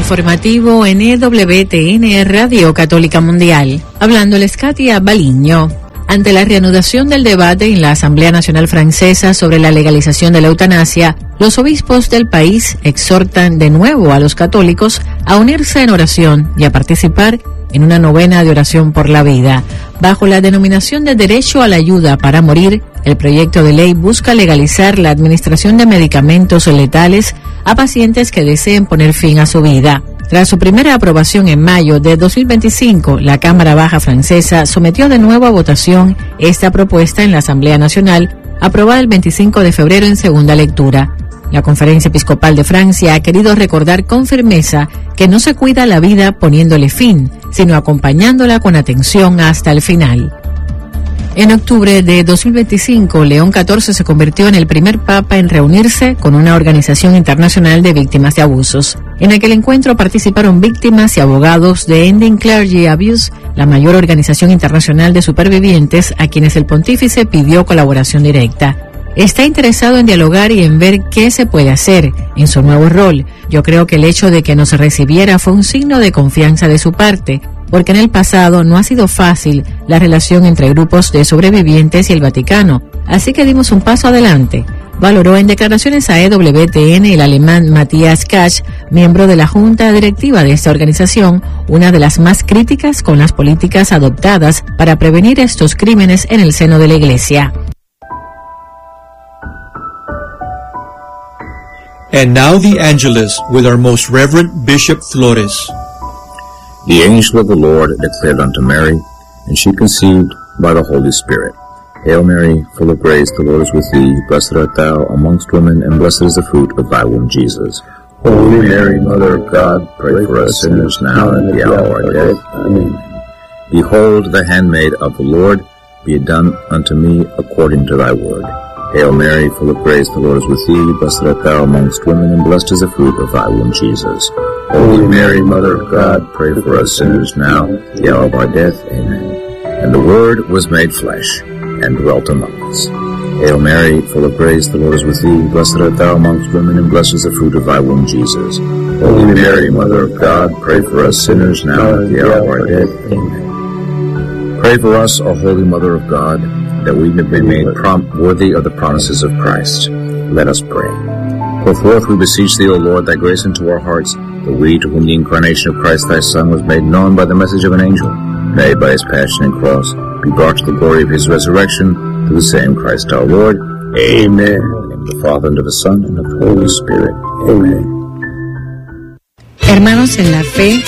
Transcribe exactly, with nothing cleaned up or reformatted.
informativo en E W T N Radio Católica Mundial. Hablándoles Katia Baliño. Ante la reanudación del debate en la Asamblea Nacional Francesa sobre la legalización de la eutanasia, los obispos del país exhortan de nuevo a los católicos a unirse en oración y a participar en una novena de oración por la vida. Bajo la denominación de Derecho a la Ayuda para Morir, el proyecto de ley busca legalizar la administración de medicamentos letales a pacientes que deseen poner fin a su vida. Tras su primera aprobación en mayo de dos mil veinticinco, la Cámara Baja francesa sometió de nuevo a votación esta propuesta en la Asamblea Nacional, aprobada el veinticinco de febrero en segunda lectura. La Conferencia Episcopal de Francia ha querido recordar con firmeza que no se cuida la vida poniéndole fin, sino acompañándola con atención hasta el final. En octubre de dos mil veinticinco, León catorce se convirtió en el primer papa en reunirse con una organización internacional de víctimas de abusos. En aquel encuentro participaron víctimas y abogados de Ending Clergy Abuse, la mayor organización internacional de supervivientes a quienes el pontífice pidió colaboración directa. Está interesado en dialogar y en ver qué se puede hacer en su nuevo rol. Yo creo que el hecho de que nos recibiera fue un signo de confianza de su parte, porque en el pasado no ha sido fácil la relación entre grupos de sobrevivientes y el Vaticano, así que dimos un paso adelante. Valoró en declaraciones a E W T N el alemán Matthias Kach, miembro de la junta directiva de esta organización, una de las más críticas con las políticas adoptadas para prevenir estos crímenes en el seno de la Iglesia. And now the Angelus with our most Reverend Bishop Flores. The angel of the Lord declared unto Mary, and she conceived by the Holy Spirit. Hail Mary, full of grace, the Lord is with thee. Blessed art thou amongst women, and blessed is the fruit of thy womb, Jesus. Holy Mary, Mother of God, pray for us sinners now and at the hour of our death. Amen. Behold, the handmaid of the Lord, be it done unto me according to thy word. Hail Mary, full of grace, the Lord is with thee. Blessed art thou amongst women, and blessed is the fruit of thy womb, Jesus. Holy Mary, Mother of God, pray for us sinners now, at the hour of our death. Amen. And the Word was made flesh, and dwelt among us. Hail Mary, full of grace, the Lord is with thee. Blessed art thou amongst women, and blessed is the fruit of thy womb, Jesus. Holy Mary, Mother of God, pray for us sinners now, at the hour of our death. Amen. Pray for us, O Holy Mother of God, that we may be made prompt worthy of the promises of Christ. Let us pray. Pour forth, we beseech thee, O Lord, thy grace into our hearts, that we, to whom the incarnation of Christ thy Son was made known by the message of an angel, may by his passion and cross be brought to the glory of his resurrection, through the same Christ our Lord. Amen. In the name of the Father, and of the Son, and of the Holy Spirit. Amen. Hermanos en la fe,